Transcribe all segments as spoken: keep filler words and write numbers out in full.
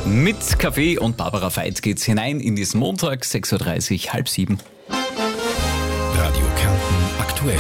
Mit Kaffee und Barbara Veit geht's hinein in diesen Montag, sechs Uhr dreißig, halb sieben. Radio Kärnten aktuell.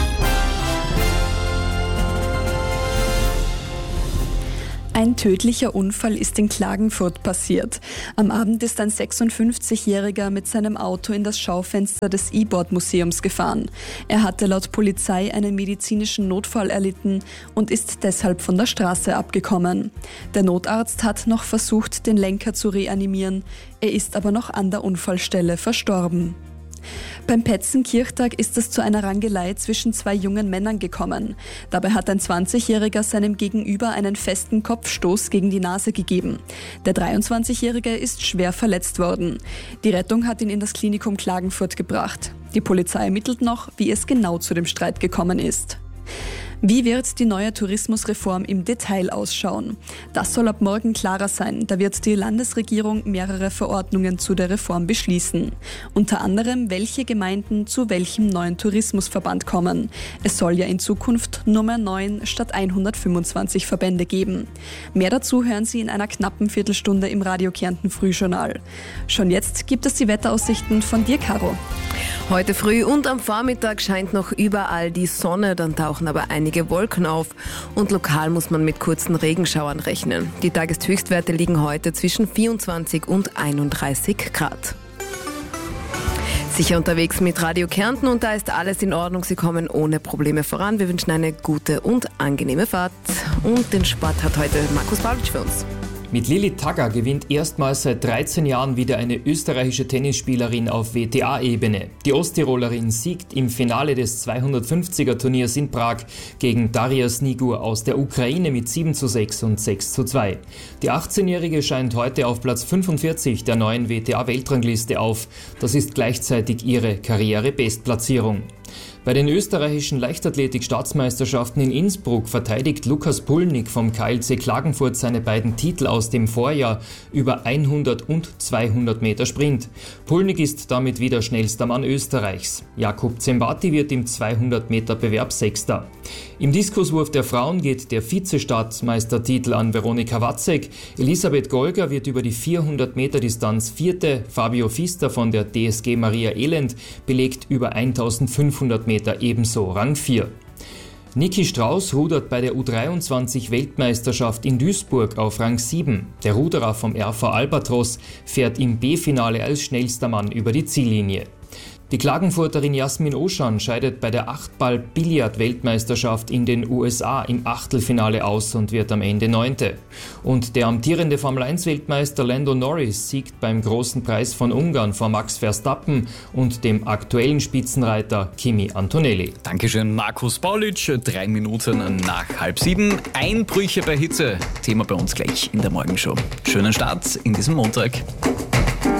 Ein tödlicher Unfall ist in Klagenfurt passiert. Am Abend ist ein sechsundfünfzigjähriger mit seinem Auto in das Schaufenster des E-Board-Museums gefahren. Er hatte laut Polizei einen medizinischen Notfall erlitten und ist deshalb von der Straße abgekommen. Der Notarzt hat noch versucht, den Lenker zu reanimieren. Er ist aber noch an der Unfallstelle verstorben. Beim Petzenkirchtag ist es zu einer Rangelei zwischen zwei jungen Männern gekommen. Dabei hat ein zwanzigjähriger seinem Gegenüber einen festen Kopfstoß gegen die Nase gegeben. Der dreiundzwanzigjährige ist schwer verletzt worden. Die Rettung hat ihn in das Klinikum Klagenfurt gebracht. Die Polizei ermittelt noch, wie es genau zu dem Streit gekommen ist. Wie wird die neue Tourismusreform im Detail ausschauen? Das soll ab morgen klarer sein. Da wird die Landesregierung mehrere Verordnungen zu der Reform beschließen. Unter anderem, welche Gemeinden zu welchem neuen Tourismusverband kommen. Es soll ja in Zukunft nur mehr neun statt hundertfünfundzwanzig Verbände geben. Mehr dazu hören Sie in einer knappen Viertelstunde im Radio Kärnten Frühjournal. Schon jetzt gibt es die Wetteraussichten von dir, Caro. Heute früh und am Vormittag scheint noch überall die Sonne, dann tauchen aber einige Wolken auf und lokal muss man mit kurzen Regenschauern rechnen. Die Tageshöchstwerte liegen heute zwischen vierundzwanzig und einunddreißig Grad. Sicher unterwegs mit Radio Kärnten und da ist alles in Ordnung. Sie kommen ohne Probleme voran. Wir wünschen eine gute und angenehme Fahrt. Und den Sport hat heute Markus Paulic für uns. Mit Lilli Tagger gewinnt erstmals seit dreizehn Jahren wieder eine österreichische Tennisspielerin auf W T A-Ebene. Die Osttirolerin siegt im Finale des zweihundertfünfziger Turniers in Prag gegen Daria Snigur aus der Ukraine mit sieben zu sechs und sechs zu zwei. Die achtzehnjährige scheint heute auf Platz fünfundvierzig der neuen W T A-Weltrangliste auf. Das ist gleichzeitig ihre Karriere-Bestplatzierung. Bei den österreichischen Leichtathletik-Staatsmeisterschaften in Innsbruck verteidigt Lukas Pulnik vom K L C Klagenfurt seine beiden Titel aus dem Vorjahr über hundert und zweihundert Meter Sprint. Pulnik ist damit wieder schnellster Mann Österreichs. Jakub Zembati wird im zweihundert Meter Bewerb Sechster. Im Diskuswurf der Frauen geht der Vize-Staatsmeistertitel an Veronika Watzek. Elisabeth Golger wird über die vierhundert Meter Distanz Vierte. Fabio Fister von der D S G Maria Elend belegt über eintausendfünfhundert Meter ebenso Rang vier. Niki Strauß rudert bei der U dreiundzwanzig Weltmeisterschaft in Duisburg auf Rang sieben. Der Ruderer vom R V Albatros fährt im B-Finale als schnellster Mann über die Ziellinie. Die Klagenfurterin Jasmin Oschan scheidet bei der Achtball-Billard-Weltmeisterschaft in den U S A im Achtelfinale aus und wird am Ende Neunte. Und der amtierende Formel eins Weltmeister Lando Norris siegt beim Großen Preis von Ungarn vor Max Verstappen und dem aktuellen Spitzenreiter Kimi Antonelli. Dankeschön, Markus Paulic. Drei Minuten nach halb sieben. Einbrüche bei Hitze. Thema bei uns gleich in der Morgenshow. Schönen Start in diesem Montag.